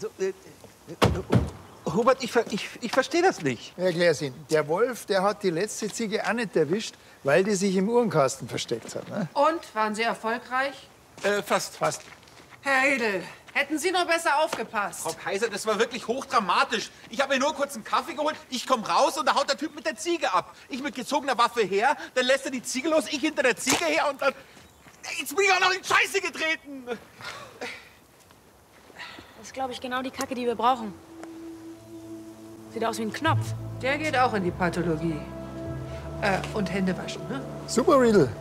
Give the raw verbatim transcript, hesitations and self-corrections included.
Also, äh, äh, Hubert, ich, ich, ich verstehe das nicht. Erklär's Ihnen. Der Wolf, der hat die letzte Ziege auch nicht erwischt, weil die sich im Uhrenkasten versteckt hat. Ne? Und, waren Sie erfolgreich? Äh, fast. Fast. Herr Edel, hätten Sie noch besser aufgepasst. Frau Kaiser, das war wirklich hochdramatisch. Ich habe mir nur kurz einen Kaffee geholt, ich komme raus und da haut der Typ mit der Ziege ab. Ich mit gezogener Waffe her, dann lässt er die Ziege los, ich hinter der Ziege her und dann... Jetzt bin ich auch noch in Scheiße getreten. Das ist, glaube ich, genau die Kacke, die wir brauchen. Sieht aus wie ein Knopf. Der geht auch in die Pathologie. Äh, und Hände waschen, ne? Super, Riedel.